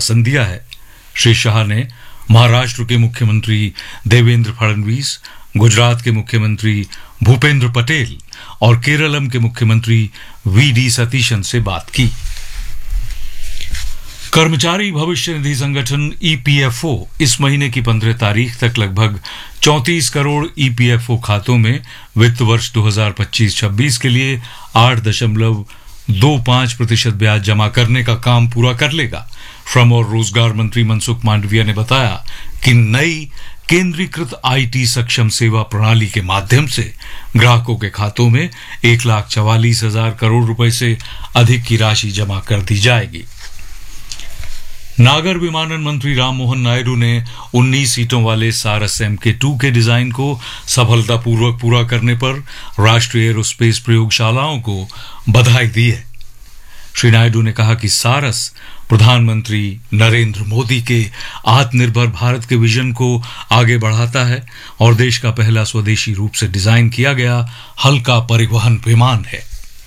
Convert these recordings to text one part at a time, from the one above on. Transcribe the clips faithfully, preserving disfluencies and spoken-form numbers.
आश्वासन दिया है। श्री शाह ने महाराष्ट्र के मुख्यमंत्री देवेंद्र फडणवीस, गुजरात के मुख्यमंत्री भूपेंद्र पटेल और केरलम के मुख्यमंत्री वी डी सतीशन से बात की। कर्मचारी भविष्य निधि संगठन ई पी एफ ओ इस महीने की पंद्रह तारीख तक लगभग चौंतीस crore E P F O खातों में वित्त वर्ष दो हज़ार पच्चीस छब्बीस के लिए आठ दशमलव दो पांच प्रतिशत ब्याज जमा करने का काम पूरा कर लेगा। श्रम और रोजगार मंत्री मनसुख मांडविया ने बताया कि नई केंद्रीकृत आई टी सक्षम सेवा प्रणाली के माध्यम से ग्राहकों के खातों में एक लाख चवालीस हजार करोड़ रुपए से अधिक की राशि जमा कर दी जाएगी। नागर विमानन मंत्री राममोहन नायडू ने उन्नीस सीटों वाले सारस एम के टू के डिजाइन को सफलतापूर्वक पूरा करने पर राष्ट्रीय एरोस्पेस प्रयोगशालाओं को बधाई दी है। श्री नायडू ने कहा कि सारस प्रधानमंत्री नरेंद्र मोदी के आत्मनिर्भर भारत के विजन को आगे बढ़ाता है और देश का पहला स्वदेशी रूप से डिजाइन किया गया हल्का परिवहन विमान है।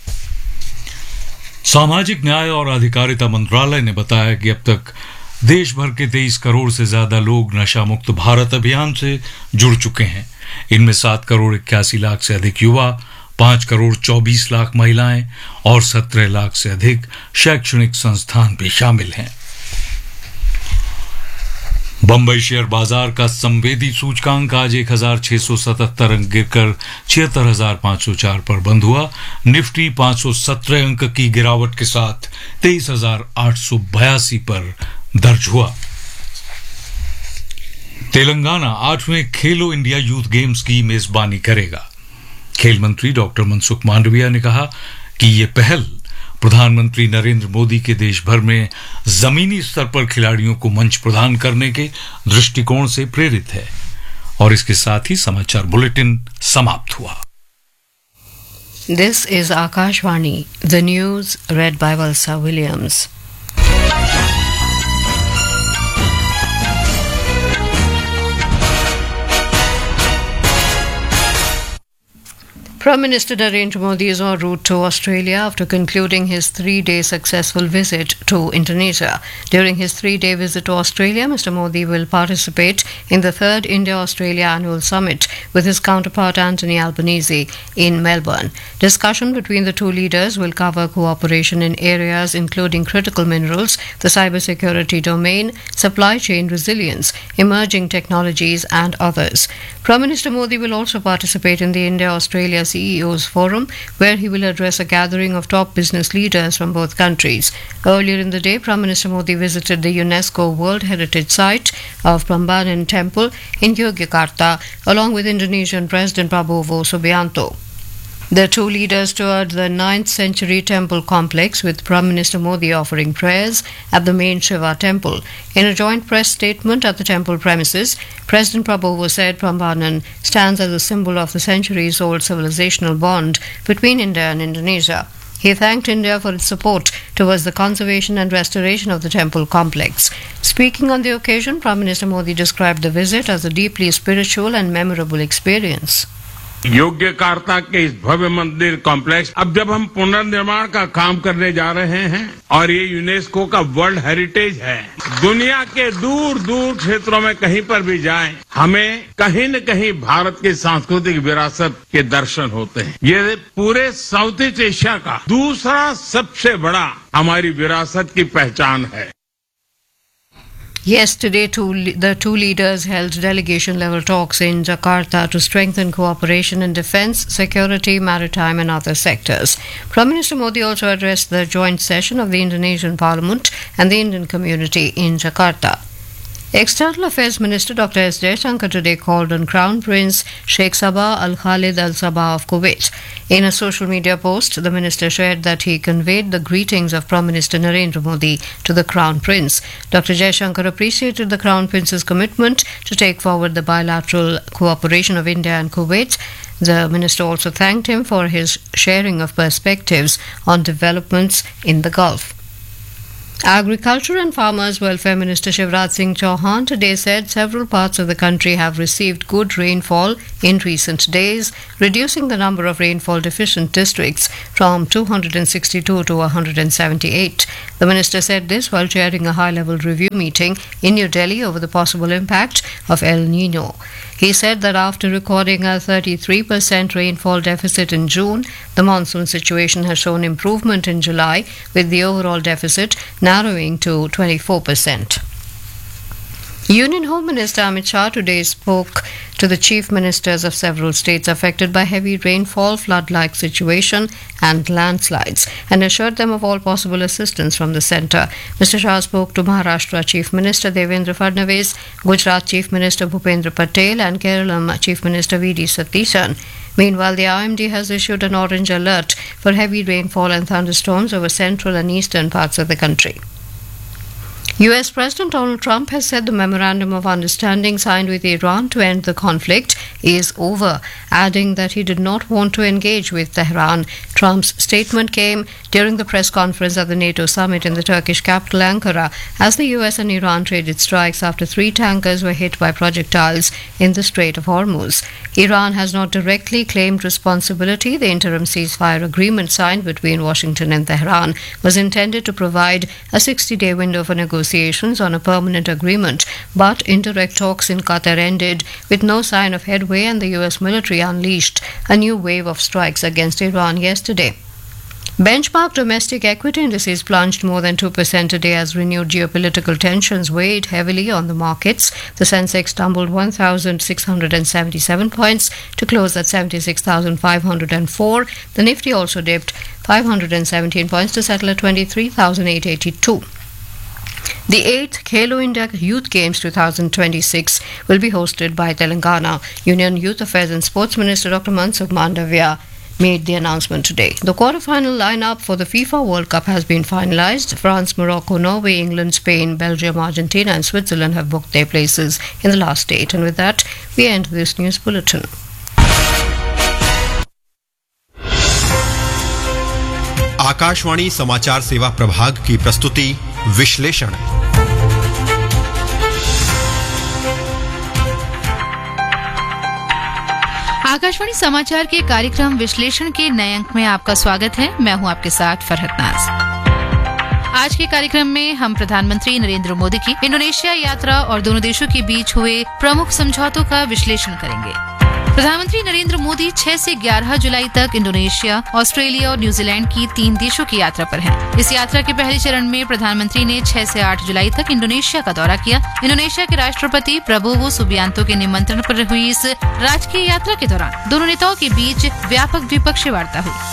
सामाजिक न्याय और अधिकारिता मंत्रालय ने बताया कि अब तक देश भर के तेईस करोड़ से ज्यादा लोग नशा मुक्त भारत अभियान से जुड़ चुके हैं। इनमें सात करोड़ इक्यासी लाख से अधिक युवा, पांच करोड़ चौबीस लाख महिलाएं और सत्रह लाख से अधिक शैक्षणिक संस्थान भी शामिल हैं। बंबई शेयर बाजार का संवेदी सूचकांक आज एक हजार छह सौ सतहत्तर अंक गिरकर छिहत्तर हजार पांच सौ चार पर बंद हुआ। निफ्टी पांच सौ सत्रह अंक की गिरावट के साथ तेईस हजार आठ सौ बयासी पर दर्ज हुआ। तेलंगाना आठवें खेलो इंडिया यूथ गेम्स की मेजबानी करेगा। खेल मंत्री डॉक्टर मनसुख मांडविया ने कहा कि ये पहल प्रधानमंत्री नरेंद्र मोदी के देश भर में जमीनी स्तर पर खिलाड़ियों को मंच प्रदान करने के दृष्टिकोण से प्रेरित है। और इसके साथ ही समाचार बुलेटिन समाप्त हुआ। This is Akashvani, the news red bye Valsa Williams. Prime Minister Narendra Modi is en route to Australia after concluding his three-day successful visit to Indonesia. During his three-day visit to Australia, Mister Modi will participate in the third India-Australia Annual Summit with his counterpart Anthony Albanese in Melbourne. Discussion between the two leaders will cover cooperation in areas including critical minerals, the cybersecurity domain, supply chain resilience, emerging technologies and others. Prime Minister Modi will also participate in the India-Australia C E Os Forum, where he will address a gathering of top business leaders from both countries. Earlier in the day, Prime Minister Modi visited the UNESCO World Heritage Site of Prambanan Temple in Yogyakarta, along with Indonesian President Prabowo Subianto. The two leaders toured the ninth century temple complex, with Prime Minister Modi offering prayers at the main Shiva temple. In a joint press statement at the temple premises, President Prabowo said Prambanan stands as a symbol of the centuries-old civilizational bond between India and Indonesia. He thanked India for its support towards the conservation and restoration of the temple complex. Speaking on the occasion, Prime Minister Modi described the visit as a deeply spiritual and memorable experience. Yogyakarta के इस भव्य मंदिर complex अब जब हम पुनर्निर्माण का काम करने जा रहे हैं और ये यूनेस्को का वर्ल्ड हेरिटेज है, दुनिया के दूर दूर क्षेत्रों में कहीं पर भी जाएं, हमें कहीं न कहीं भारत की सांस्कृतिक विरासत के दर्शन होते हैं। ये पूरे साउथ ईस्ट एशिया का दूसरा सबसे बड़ा हमारी विरासत की पहचान है। Yesterday, two, the two leaders held delegation-level talks in Jakarta to strengthen cooperation in defence, security, maritime and other sectors. Prime Minister Modi also addressed the joint session of the Indonesian Parliament and the Indian community in Jakarta. External Affairs Minister Doctor S. Jaishankar today called on Crown Prince Sheikh Sabah Al Khalid Al Sabah of Kuwait. In a social media post, the minister shared that he conveyed the greetings of Prime Minister Narendra Modi to the Crown Prince. Doctor Jaishankar appreciated the Crown Prince's commitment to take forward the bilateral cooperation of India and Kuwait. The minister also thanked him for his sharing of perspectives on developments in the Gulf. Agriculture and Farmers Welfare Minister Shivraj Singh Chauhan today said several parts of the country have received good rainfall in recent days, reducing the number of rainfall deficient districts from two hundred sixty-two to one hundred seventy-eight. The minister said this while chairing a high-level review meeting in New Delhi over the possible impact of El Nino. He said that after recording a thirty-three percent rainfall deficit in June, the monsoon situation has shown improvement in July, with the overall deficit narrowing to twenty-four percent. Union Home Minister Amit Shah today spoke to the chief ministers of several states affected by heavy rainfall, flood-like situation and landslides and assured them of all possible assistance from the centre. Mister Shah spoke to Maharashtra Chief Minister Devendra Fadnavis, Gujarat Chief Minister Bhupendra Patel and Kerala Chief Minister V D Satishan. Meanwhile, the I M D has issued an orange alert for heavy rainfall and thunderstorms over central and eastern parts of the country. U S President Donald Trump has said the memorandum of understanding signed with Iran to end the conflict is over, adding that he did not want to engage with Tehran. Trump's statement came during the press conference at the NATO summit in the Turkish capital Ankara as the U S and Iran traded strikes after three tankers were hit by projectiles in the Strait of Hormuz. Iran has not directly claimed responsibility. The interim ceasefire agreement signed between Washington and Tehran was intended to provide a sixty-day window for negotiations on a permanent agreement, but indirect talks in Qatar ended with no sign of headway, and the U S military unleashed a new wave of strikes against Iran yesterday. Benchmark domestic equity indices plunged more than two percent today as renewed geopolitical tensions weighed heavily on the markets. The Sensex tumbled one thousand six hundred seventy-seven points to close at seventy-six thousand five hundred four. The Nifty also dipped five hundred seventeen points to settle at twenty-three thousand eight hundred eighty-two. The eighth Khelo India Youth Games twenty twenty-six will be hosted by Telangana. Union Youth Affairs and Sports Minister Doctor Mansukh Mandavia made the announcement today. The quarter-final lineup for the FIFA World Cup has been finalized. France, Morocco, Norway, England, Spain, Belgium, Argentina and Switzerland have booked their places in the last eight. And with that, we end this news bulletin. Akashvani समाचार सेवा प्रभाग की प्रस्तुति विश्लेषण। आकाशवाणी समाचार के कार्यक्रम विश्लेषण के नए अंक में आपका स्वागत है। मैं हूं आपके साथ फरहत नाज। आज के कार्यक्रम में हम प्रधानमंत्री नरेंद्र मोदी की इंडोनेशिया यात्रा और दोनों देशों के बीच हुए प्रमुख समझौतों का विश्लेषण करेंगे। प्रधानमंत्री नरेंद्र मोदी छह से ग्यारह जुलाई तक इंडोनेशिया, ऑस्ट्रेलिया और न्यूजीलैंड की तीन देशों की यात्रा पर हैं। इस यात्रा के पहले चरण में प्रधानमंत्री ने छह से आठ जुलाई तक इंडोनेशिया का दौरा किया। इंडोनेशिया के राष्ट्रपति प्रबोवो सुबियांतो के निमंत्रण पर हुई इस राजकीय यात्रा के दौरान दोनों नेताओं के बीच व्यापक द्विपक्षीय वार्ता हुई।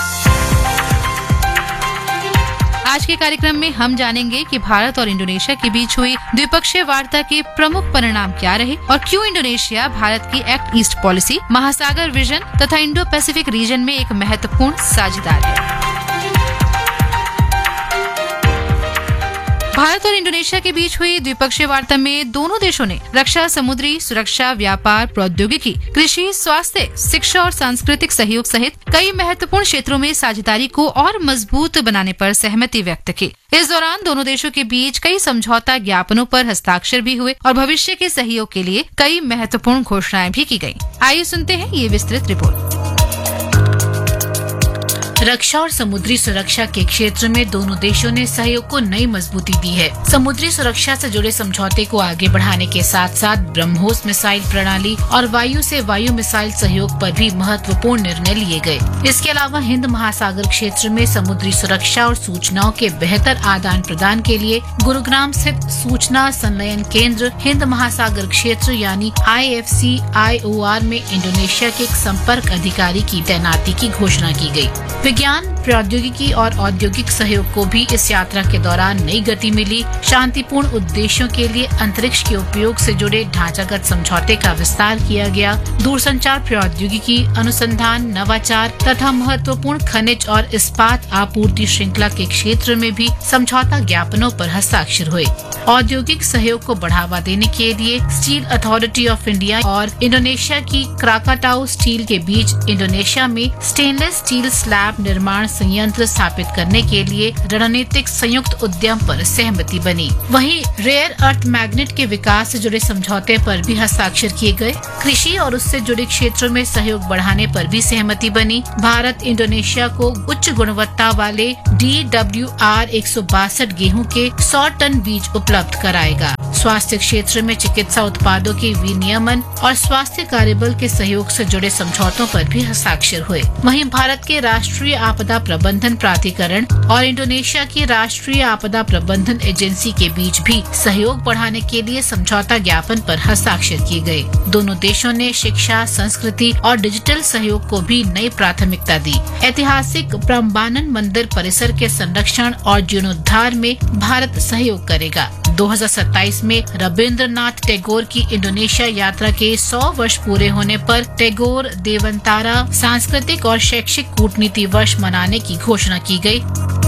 आज के कार्यक्रम में हम जानेंगे कि भारत और इंडोनेशिया के बीच हुई द्विपक्षीय वार्ता के प्रमुख परिणाम क्या रहे और क्यों इंडोनेशिया भारत की एक्ट ईस्ट पॉलिसी, महासागर विजन तथा इंडो पैसिफिक रीजन में एक महत्वपूर्ण साझेदार है। भारत और इंडोनेशिया के बीच हुई द्विपक्षीय वार्ता में दोनों देशों ने रक्षा, समुद्री सुरक्षा, व्यापार, प्रौद्योगिकी, कृषि, स्वास्थ्य, शिक्षा और सांस्कृतिक सहयोग सहित कई महत्वपूर्ण क्षेत्रों में साझेदारी को और मजबूत बनाने पर सहमति व्यक्त की। इस दौरान दोनों देशों के बीच कई समझौता ज्ञापनों पर हस्ताक्षर भी हुए और भविष्य के सहयोग के लिए कई महत्वपूर्ण घोषणाएं भी की गयी। आइए सुनते हैं ये विस्तृत रिपोर्ट। रक्षा और समुद्री सुरक्षा के क्षेत्र में दोनों देशों ने सहयोग को नई मजबूती दी है। समुद्री सुरक्षा से जुड़े समझौते को आगे बढ़ाने के साथ साथ ब्रह्मोस मिसाइल प्रणाली और वायु से वायु मिसाइल सहयोग पर भी महत्वपूर्ण निर्णय लिए गए। इसके अलावा हिंद महासागर क्षेत्र में समुद्री सुरक्षा और सूचनाओं के बेहतर आदान प्रदान के लिए गुरुग्राम स्थित सूचना संलयन केंद्र हिंद महासागर क्षेत्र यानी I F C I O R में इंडोनेशिया के एक संपर्क अधिकारी की तैनाती की घोषणा की गयी। विज्ञान, प्रौद्योगिकी और औद्योगिक सहयोग को भी इस यात्रा के दौरान नई गति मिली। शांतिपूर्ण उद्देश्यों के लिए अंतरिक्ष के उपयोग से जुड़े ढांचागत समझौते का विस्तार किया गया। दूरसंचार प्रौद्योगिकी, अनुसंधान, नवाचार तथा महत्वपूर्ण खनिज और इस्पात आपूर्ति श्रृंखला के क्षेत्र में भी समझौता ज्ञापनों पर हस्ताक्षर हुए। औद्योगिक सहयोग को बढ़ावा देने के लिए स्टील अथॉरिटी ऑफ इंडिया और इंडोनेशिया की क्राकाटाओ स्टील के बीच इंडोनेशिया में स्टेनलेस स्टील स्लैब निर्माण संयंत्र स्थापित करने के लिए रणनीतिक संयुक्त उद्यम पर सहमति बनी। वहीं रेयर अर्थ मैग्नेट के विकास से जुड़े समझौते पर भी हस्ताक्षर किए गए। कृषि और उससे जुड़े क्षेत्रों में सहयोग बढ़ाने पर भी सहमति बनी। भारत इंडोनेशिया को उच्च गुणवत्ता वाले डी डब्ल्यू आर एक सौ बासठ गेहूं के सौ टन बीज उपलब्ध कराएगा। स्वास्थ्य क्षेत्र में चिकित्सा उत्पादों के विनियमन और स्वास्थ्य कार्यबल के सहयोग से जुड़े समझौतों पर भी हस्ताक्षर हुए। वहीं भारत के राष्ट्रीय आपदा प्रबंधन प्राधिकरण और इंडोनेशिया की राष्ट्रीय आपदा प्रबंधन एजेंसी के बीच भी सहयोग बढ़ाने के लिए समझौता ज्ञापन पर हस्ताक्षर किए गए। दोनों देशों ने शिक्षा, संस्कृति और डिजिटल सहयोग को भी नई प्राथमिकता दी। ऐतिहासिक प्रम्बानन मंदिर परिसर के संरक्षण और जीर्णोद्धार में भारत सहयोग करेगा। दो हज़ार सत्ताईस में रविंद्रनाथ टैगोर की इंडोनेशिया यात्रा के सौ वर्ष पूरे होने पर टैगोर देवंतारा सांस्कृतिक और शैक्षिक कूटनीति वर्ष मनाने की घोषणा की गई।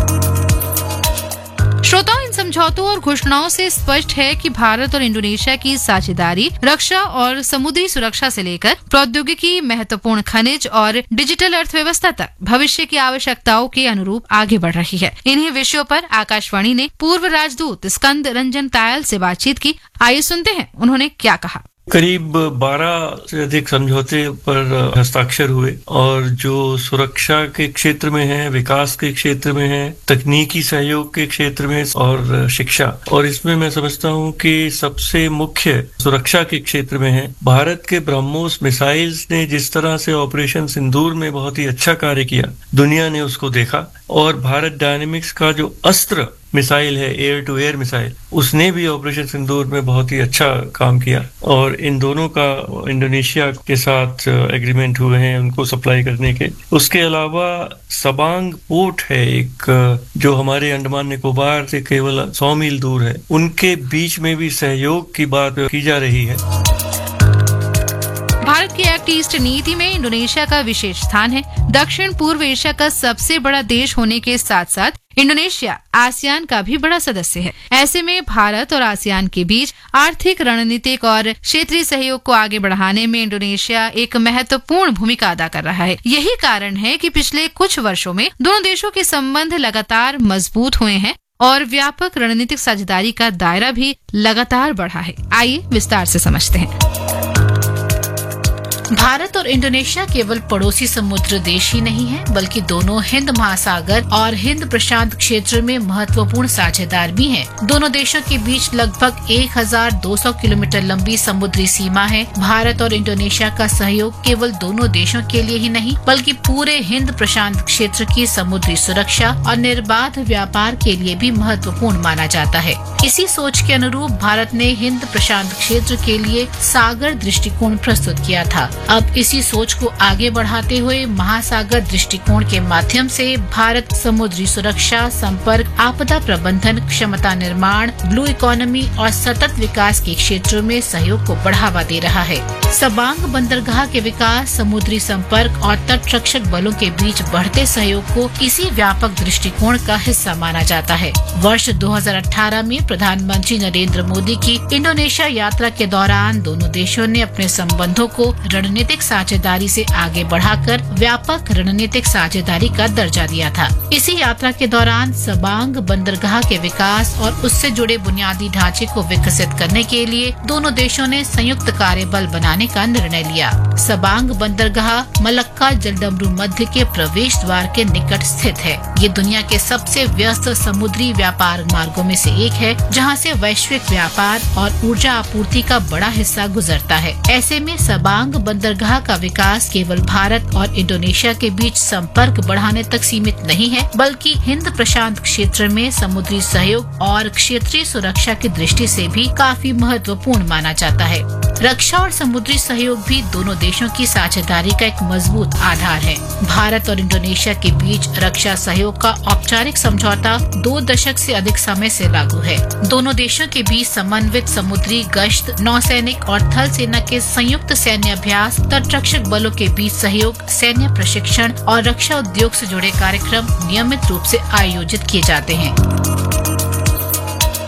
श्रोताओं, इन समझौतों और घोषणाओं से स्पष्ट है कि भारत और इंडोनेशिया की साझेदारी रक्षा और समुद्री सुरक्षा से लेकर प्रौद्योगिकी, महत्वपूर्ण खनिज और डिजिटल अर्थव्यवस्था तक भविष्य की आवश्यकताओं के अनुरूप आगे बढ़ रही है। इन्हीं विषयों पर आकाशवाणी ने पूर्व राजदूत स्कंद रंजन तायल से बातचीत की। आइए सुनते हैं उन्होंने क्या कहा। करीब बारह से अधिक समझौते पर हस्ताक्षर हुए और जो सुरक्षा के क्षेत्र में है, विकास के क्षेत्र में है, तकनीकी सहयोग के क्षेत्र में और शिक्षा, और इसमें मैं समझता हूँ कि सबसे मुख्य सुरक्षा के क्षेत्र में है। भारत के ब्रह्मोस मिसाइल्स ने जिस तरह से ऑपरेशन सिंदूर में बहुत ही अच्छा कार्य किया, दुनिया ने उसको देखा, और भारत डायनेमिक्स का जो अस्त्र मिसाइल है, एयर टू एयर मिसाइल, उसने भी ऑपरेशन सिंदूर में बहुत ही अच्छा काम किया, और इन दोनों का इंडोनेशिया के साथ एग्रीमेंट हुए हैं उनको सप्लाई करने के। उसके अलावा सबांग पोर्ट है एक, जो हमारे अंडमान निकोबार से केवल सौ मील दूर है, उनके बीच में भी सहयोग की बात की जा रही है। भारत की एक्ट ईस्ट नीति में इंडोनेशिया का विशेष स्थान है। दक्षिण पूर्व एशिया का सबसे बड़ा देश होने के साथ साथ इंडोनेशिया आसियान का भी बड़ा सदस्य है। ऐसे में भारत और आसियान के बीच आर्थिक, रणनीतिक और क्षेत्रीय सहयोग को आगे बढ़ाने में इंडोनेशिया एक महत्वपूर्ण भूमिका अदा कर रहा है। यही कारण है कि पिछले कुछ वर्षों में दोनों देशों के संबंध लगातार मजबूत हुए हैं और व्यापक रणनीतिक साझेदारी का दायरा भी लगातार बढ़ा है। आइए विस्तार से समझते हैं। भारत और इंडोनेशिया केवल पड़ोसी समुद्र देश ही नहीं है, बल्कि दोनों हिंद महासागर और हिंद प्रशांत क्षेत्र में महत्वपूर्ण साझेदार भी हैं। दोनों देशों के बीच लगभग एक हज़ार दो सौ किलोमीटर लंबी समुद्री सीमा है। भारत और इंडोनेशिया का सहयोग केवल दोनों देशों के लिए ही नहीं, बल्कि पूरे हिंद प्रशांत क्षेत्र की समुद्री सुरक्षा और निर्बाध व्यापार के लिए भी महत्वपूर्ण माना जाता है। इसी सोच के अनुरूप भारत ने हिंद प्रशांत क्षेत्र के लिए सागर दृष्टिकोण प्रस्तुत किया था। अब इसी सोच को आगे बढ़ाते हुए महासागर दृष्टिकोण के माध्यम से भारत समुद्री सुरक्षा, संपर्क, आपदा प्रबंधन, क्षमता निर्माण, ब्लू इकोनॉमी और सतत विकास के क्षेत्रों में सहयोग को बढ़ावा दे रहा है। सबांग बंदरगाह के विकास, समुद्री संपर्क और तट रक्षक बलों के बीच बढ़ते सहयोग को इसी व्यापक दृष्टिकोण का हिस्सा माना जाता है। वर्ष दो हज़ार अठारह में प्रधानमंत्री नरेंद्र मोदी की इंडोनेशिया यात्रा के दौरान दोनों देशों ने अपने संबंधों को रणनीतिक साझेदारी से आगे बढ़ाकर व्यापक रणनीतिक साझेदारी का दर्जा दिया था। इसी यात्रा के दौरान सबांग बंदरगाह के विकास और उससे जुड़े बुनियादी ढांचे को विकसित करने के लिए दोनों देशों ने संयुक्त कार्यबल बनाने का निर्णय लिया। सबांग बंदरगाह मलक्का जलडमरू मध्य के प्रवेश द्वार के निकट स्थित है। ये दुनिया के सबसे व्यस्त समुद्री व्यापार मार्गों में से एक है, जहां से वैश्विक व्यापार और ऊर्जा आपूर्ति का बड़ा हिस्सा गुजरता है। ऐसे में सबांग बंदरगाह का विकास केवल भारत और इंडोनेशिया के बीच संपर्क बढ़ाने तक सीमित नहीं है, बल्कि हिंद प्रशांत क्षेत्र में समुद्री सहयोग और क्षेत्रीय सुरक्षा की दृष्टि से भी काफी महत्वपूर्ण माना जाता है। रक्षा और समुद्री सहयोग भी दोनों देशों की साझेदारी का एक मजबूत आधार है। भारत और इंडोनेशिया के बीच रक्षा सहयोग का औपचारिक समझौता दो दशक से अधिक समय से लागू है। दोनों देशों के बीच समन्वित समुद्री गश्त, नौसैनिक और थल सेना के संयुक्त सैन्य अभ्यास, तटरक्षक बलों के बीच सहयोग, सैन्य प्रशिक्षण और रक्षा उद्योग से जुड़े कार्यक्रम नियमित रूप से आयोजित किए जाते हैं।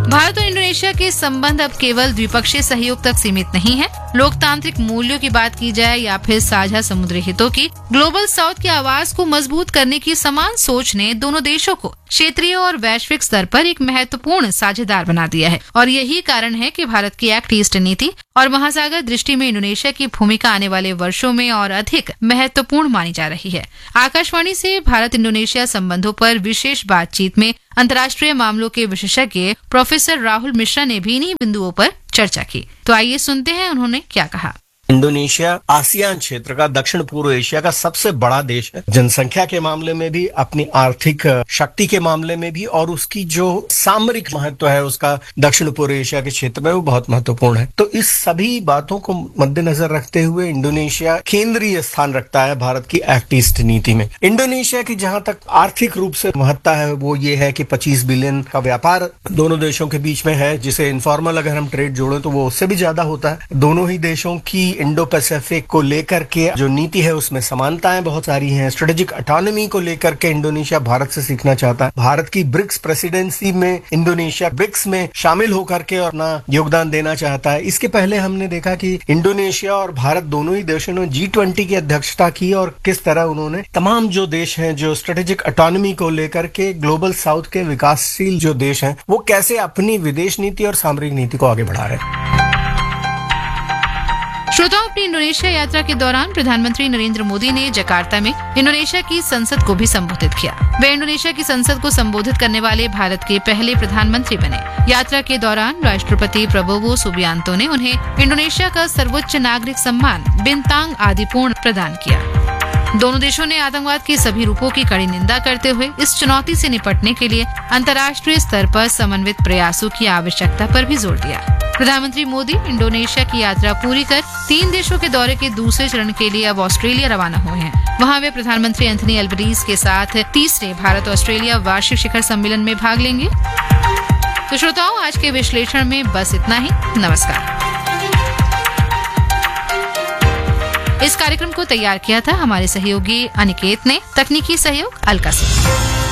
भारत और इंडोनेशिया के संबंध अब केवल द्विपक्षीय सहयोग तक सीमित नहीं है। लोकतांत्रिक मूल्यों की बात की जाए या फिर साझा समुद्री हितों की, ग्लोबल साउथ की आवाज को मजबूत करने की समान सोच ने दोनों देशों को क्षेत्रीय और वैश्विक स्तर पर एक महत्वपूर्ण साझेदार बना दिया है। और यही कारण है कि भारत की एक्ट ईस्ट नीति और महासागर दृष्टि में इंडोनेशिया की भूमिका आने वाले वर्षों में और अधिक महत्वपूर्ण मानी जा रही है। आकाशवाणी से भारत इंडोनेशिया संबंधों पर विशेष बातचीत में अंतर्राष्ट्रीय मामलों के विशेषज्ञ प्रोफेसर राहुल मिश्रा ने भी इन्हीं बिंदुओं पर चर्चा की। तो आइए सुनते हैं उन्होंने क्या कहा। इंडोनेशिया आसियान क्षेत्र का, दक्षिण पूर्व एशिया का सबसे बड़ा देश है। जनसंख्या के मामले में भी, अपनी आर्थिक शक्ति के मामले में भी, और उसकी जो सामरिक महत्व है उसका दक्षिण पूर्व एशिया के क्षेत्र में वो बहुत महत्वपूर्ण है। तो इस सभी बातों को मद्देनजर रखते हुए इंडोनेशिया केंद्रीय स्थान रखता है भारत की एक्ट ईस्ट नीति में। इंडोनेशिया की जहां तक आर्थिक रूप से महत्ता है वो ये है कि पच्चीस बिलियन का व्यापार दोनों देशों के बीच में है, जिसे इनफॉर्मल अगर हम ट्रेड जोड़ें तो वो उससे भी ज्यादा होता है। दोनों ही देशों की इंडो पैसिफिक को लेकर के जो नीति है उसमें समानताएं बहुत सारी हैं। स्ट्रेटेजिक ऑटोनॉमी को लेकर के इंडोनेशिया भारत से सीखना चाहता है। भारत की ब्रिक्स प्रेसिडेंसी में इंडोनेशिया ब्रिक्स में शामिल होकर के अपना योगदान देना चाहता है। इसके पहले हमने देखा कि इंडोनेशिया और भारत दोनों ही देशों ने जी ट्वेंटी की अध्यक्षता की और किस तरह उन्होंने तमाम जो देश हैं जो स्ट्रेटेजिक ऑटोनॉमी को लेकर के ग्लोबल साउथ के विकासशील जो देश हैं वो कैसे अपनी विदेश नीति और सामरिक नीति को आगे बढ़ा रहे हैं। श्रोताओं, अपनी इंडोनेशिया यात्रा के दौरान प्रधानमंत्री नरेंद्र मोदी ने जकार्ता में इंडोनेशिया की संसद को भी संबोधित किया। वे इंडोनेशिया की संसद को संबोधित करने वाले भारत के पहले प्रधानमंत्री बने। यात्रा के दौरान राष्ट्रपति प्रबोवो सुबियांतो ने उन्हें इंडोनेशिया का सर्वोच्च नागरिक सम्मान बिंतांग आदिपूर्ण प्रदान किया। दोनों देशों ने आतंकवाद के सभी रूपों की कड़ी निंदा करते हुए इस चुनौती से निपटने के लिए अंतर्राष्ट्रीय स्तर पर समन्वित प्रयासों की आवश्यकता पर भी जोर दिया। प्रधानमंत्री मोदी इंडोनेशिया की यात्रा पूरी कर तीन देशों के दौरे के दूसरे चरण के लिए अब ऑस्ट्रेलिया रवाना हुए हैं। वहां वे प्रधानमंत्री एंथनी अल्बनीज के साथ तीसरे भारत ऑस्ट्रेलिया वार्षिक शिखर सम्मेलन में भाग लेंगे। तो श्रोताओं, आज के विश्लेषण में बस इतना ही। नमस्कार। इस कार्यक्रम को तैयार किया था हमारे सहयोगी अनिकेत ने, तकनीकी सहयोग अलका से।